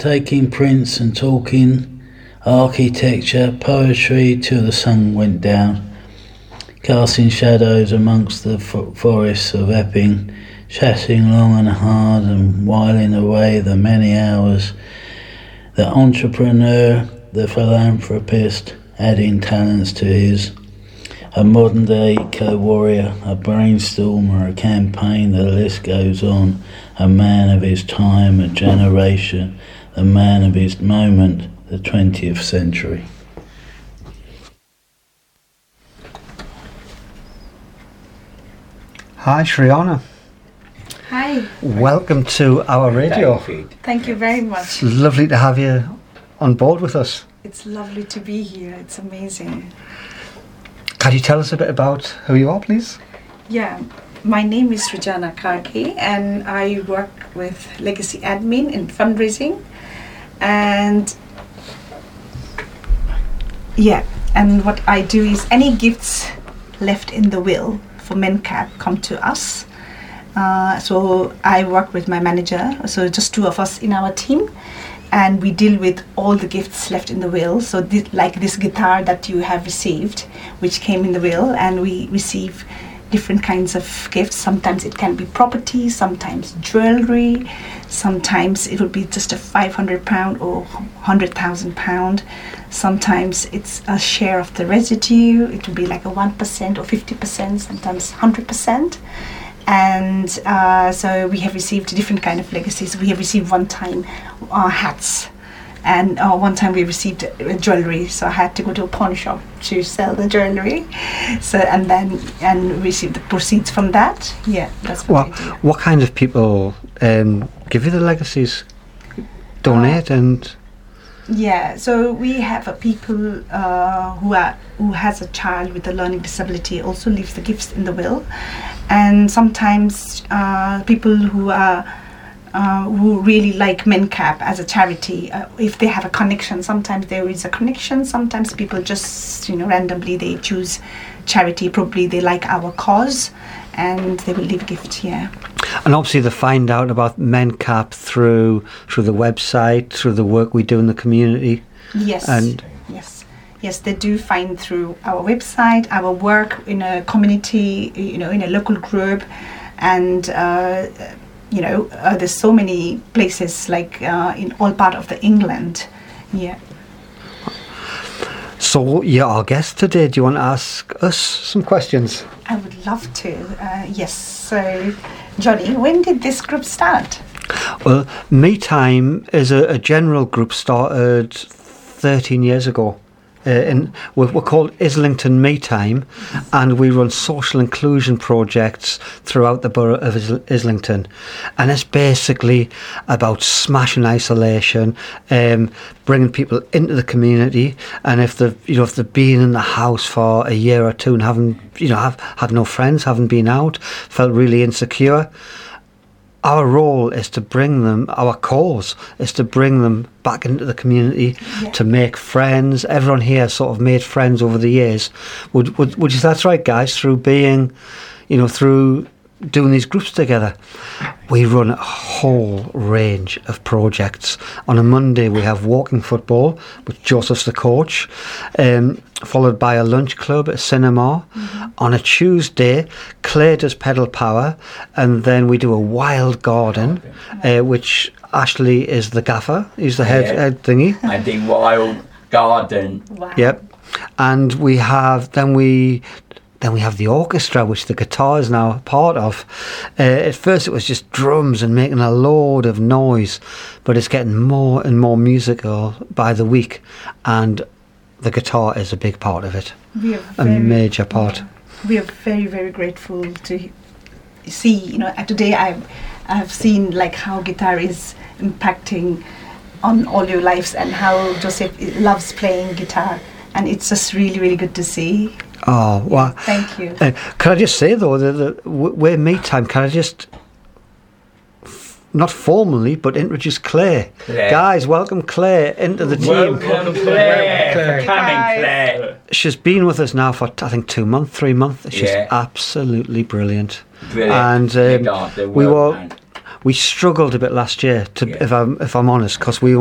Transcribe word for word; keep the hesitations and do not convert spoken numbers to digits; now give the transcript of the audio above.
taking prints and talking architecture, poetry till the sun went down, casting shadows amongst the fo- forests of Epping, chatting long and hard and whiling away the many hours. The entrepreneur, the philanthropist, adding talents to his. A modern-day eco-warrior, a brainstormer, a campaign, the list goes on. A man of his time, a generation, the man of his moment, the twentieth century. Hi, Shriana. Hi. Welcome to our radio. Thank you very much. It's lovely to have you on board with us. It's lovely to be here. It's amazing. Can you tell us a bit about who you are, please? Yeah, my name is Rajana Karki and I work with Legacy Admin in fundraising. And yeah, and what I do is any gifts left in the will for MenCap come to us. Uh, so I work with my manager, so just two of us in our team. And we deal with all the gifts left in the will. So this, like this guitar that you have received, which came in the will, and we receive different kinds of gifts. Sometimes it can be property, sometimes jewelry, sometimes it will be just a five hundred pound or one hundred thousand pound. Sometimes it's a share of the residue. It will be like a one percent or fifty percent, sometimes one hundred percent. And uh, so we have received different kind of legacies. We have received one time uh, hats, and uh, one time we received uh, jewelry. So I had to go to a pawn shop to sell the jewelry. So and then and receive the proceeds from that. Yeah, that's what Well, I do. what kind of people um, give you the legacies? Donate Uh, and... Yeah, so we have uh, people uh, who are who has a child with a learning disability also leaves the gifts in the will, and sometimes uh, people who are uh, who really like MenCap as a charity, uh, if they have a connection. Sometimes there is a connection. Sometimes people just you know randomly they choose charity. Probably they like our cause, and they will leave a gift. Yeah. And obviously they find out about MenCap through through the website, through the work we do in the community. Yes. And yes. Yes, they do find through our website, our work in a community, you know, in a local group, and uh, you know, uh, there's so many places like uh, in all part of the England. Yeah. so you're our guest today. Do you want to ask us some questions? I would love to. Uh, yes. So, Johnny, when did this group start? Well, Me Time is a, a general group started thirteen years ago. Uh, in, we're, we're called Islington Me Time, and we run social inclusion projects throughout the borough of Is- Islington. And it's basically about smashing isolation, um, bringing people into the community. And if they've, you know, if they've been in the house for a year or two and haven't, you know, have had no friends, haven't been out, felt really insecure, our role is to bring them, our cause is to bring them back into the community, Yeah. to make friends. Everyone here sort of made friends over the years. Would, would, would you, that's right, guys, through being, you know, through doing these groups together. We run a whole range of projects. On a Monday we have walking football with Joseph's the coach, um, followed by a lunch club, a cinema. Mm-hmm. On a Tuesday, Claire does pedal power, and then we do a wild garden, uh, which Ashley is the gaffer, he's the head, Yeah. head thingy. I think wild garden. Wow. Yep. And we have, then we Then we have the orchestra, which the guitar is now a part of. Uh, at first it was just drums and making a load of noise, but it's getting more and more musical by the week, and the guitar is a big part of it, We are a very, major part. we are very, very grateful to see, you know, uh, today I've, I've seen like how guitar is impacting on all your lives and how Joseph loves playing guitar, and it's just really, really good to see. Oh, well. Thank you. Uh, can I just say, though, that the, w- we're Me Time, can I just, f- not formally, but introduce Claire. Claire. Guys, welcome Claire into the team. Welcome, Claire, Claire. for coming, Guys. Claire. She's been with us now for, I think, two months, three months. She's Yeah. absolutely brilliant. Brilliant. And Big um, art, the we work, were, man. we struggled a bit last year, to, Yeah. if I'm if I'm honest, because we